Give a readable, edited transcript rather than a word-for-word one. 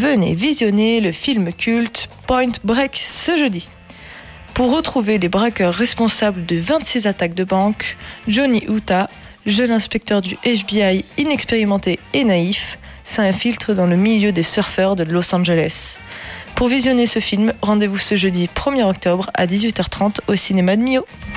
Venez visionner le film culte Point Break ce jeudi. Pour retrouver les braqueurs responsables de 26 attaques de banque, Johnny Utah, jeune inspecteur du FBI inexpérimenté et naïf, s'infiltre dans le milieu des surfeurs de Los Angeles. Pour visionner ce film, rendez-vous ce jeudi 1er octobre à 18h30 au cinéma de Millau.